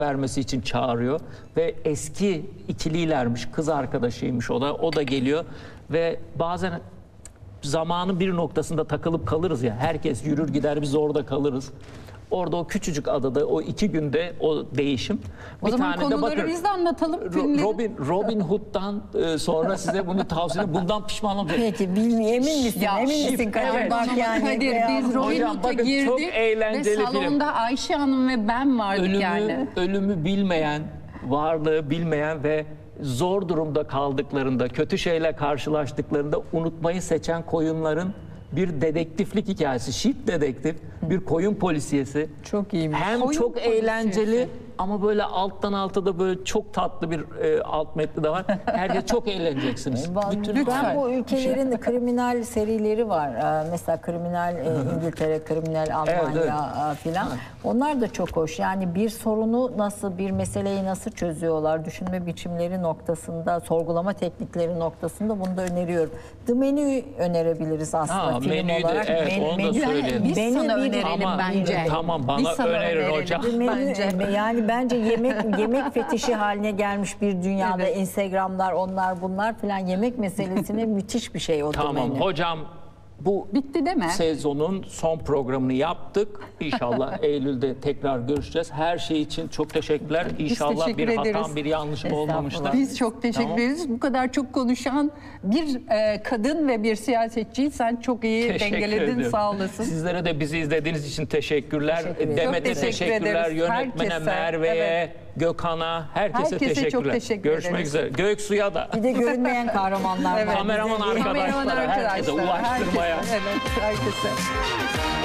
vermesi için çağırıyor ve eski ikililermiş, kız arkadaşıymış o da geliyor ve bazen zamanın bir noktasında takılıp kalırız ya, herkes yürür gider, biz orada kalırız. Orada o küçücük adada o 2 günde o değişim. O zaman konuları biz de anlatalım. Robin Hood'dan sonra size bunu tavsiye ederim. Bundan pişman olmayacağım. Peki emin misin? Emin misin Kadir? Evet. Bak yani. Kadir, biz Robin Hocam, Hood'a bakın, girdik çok eğlenceli ve salonda film. Ayşe Hanım ve ben vardık yani. Ölümü bilmeyen, varlığı bilmeyen ve zor durumda kaldıklarında, kötü şeyle karşılaştıklarında unutmayı seçen koyunların bir dedektiflik hikayesi. Sheep dedektif, bir koyun polisiyesi. Çok iyiymiş. Hem Koyun çok polisiyesi. eğlenceli ama böyle alttan alta da böyle çok tatlı bir alt metni de var. Herkes çok eğleneceksiniz. Ben bu ülkelerin kriminal serileri var. Mesela kriminal İngiltere, kriminal Almanya filan. Onlar da çok hoş. Yani bir sorunu nasıl, bir meseleyi nasıl çözüyorlar, düşünme biçimleri noktasında, sorgulama teknikleri noktasında bunu da öneriyorum. The Menu'yu önerebiliriz aslında film menüyü de, olarak. evet, onu da söyleyelim. Biz sana önerelim bence. Tamam, Biz bana sana önerin hocam. Yani bence yemek fetişi haline gelmiş bir dünyada Instagram'lar, onlar bunlar filan, yemek meselesine müthiş bir şey o Tamam domeni. hocam, bu Bitti değil mi? sezonun son programını yaptık. İnşallah Eylül'de tekrar görüşeceğiz. Her şey için çok teşekkürler. İnşallah teşekkür bir hatam, ederiz. bir yanlışım olmamıştır. Biz çok teşekkür ederiz. Bu kadar çok konuşan bir kadın ve bir siyasetçiyi sen çok iyi Teşekkür dengeledin. ediyorum. Sağ olasın. Sizlere de bizi izlediğiniz için teşekkürler. Teşekkür ederim. Demet'e Çok teşekkür teşekkürler. ederiz. Yönetmene, Herkese, Merve'ye, Gökhan'a, herkese Herkese çok teşekkürler. teşekkür Görüşmek ederiz. üzere. Göksu'ya da. Bir de görünmeyen kahramanlar var. Kameraman Bize- arkadaşlara, herkese ulaştırmaya. Evet, herkese.